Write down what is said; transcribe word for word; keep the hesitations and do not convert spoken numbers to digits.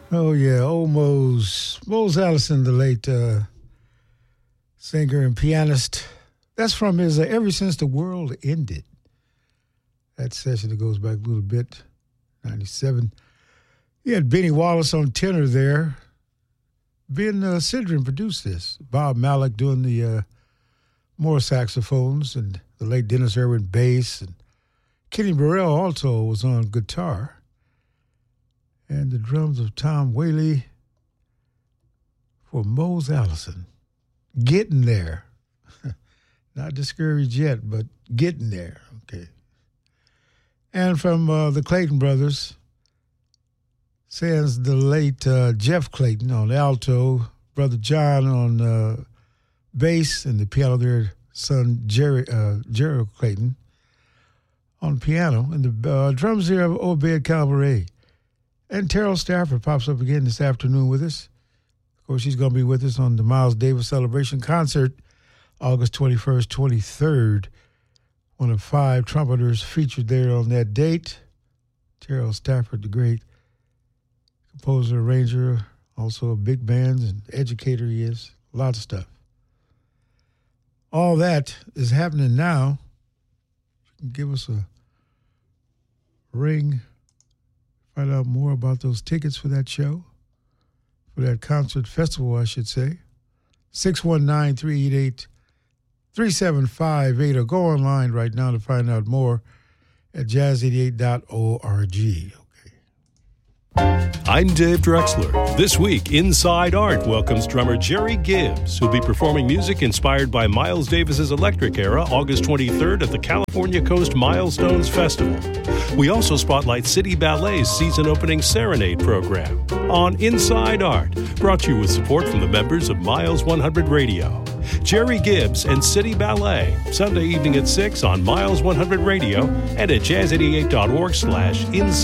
Oh, yeah, old Mose. Mose Allison, the late uh, singer and pianist. That's from his uh, Ever Since the World Ended. That session that goes back a little bit, ninety-seven. He had Benny Wallace on tenor there. Ben uh, Sidran produced this. Bob Malik doing the uh, more saxophones, and the late Dennis Irwin bass, and Kenny Burrell also was on guitar. And the drums of Tom Whaley for Mose Allison. Getting there. Not discouraged yet, but getting there. Okay. And from uh, the Clayton brothers, says the late uh, Jeff Clayton on alto, Brother John on uh, bass, and the piano there, son Jerry uh, Gerald Clayton on piano, and the uh, drums there of Obed Cabaret. And Terrell Stafford pops up again this afternoon with us. Of course, she's going to be with us on the Miles Davis Celebration Concert, August twenty-first, twenty-third. One of five trumpeters featured there on that date. Terrell Stafford, the great composer, arranger, also a big band and educator he is. A lot of stuff. All that is happening now. You can give us a ring. Find out more about those tickets for that show, for that concert festival, I should say. six one nine, three eight eight, three seven five eight, or go online right now to find out more at jazz eighty-eight dot org. I'm Dave Drexler. This week, Inside Art welcomes drummer Jerry Gibbs, who'll be performing music inspired by Miles Davis's Electric Era, August twenty-third at the California Coast Milestones Festival. We also spotlight City Ballet's season-opening Serenade program on Inside Art, brought to you with support from the members of Miles one hundred Radio. Jerry Gibbs and City Ballet, Sunday evening at six on Miles one hundred Radio and at jazz eighty-eight dot org slash inside.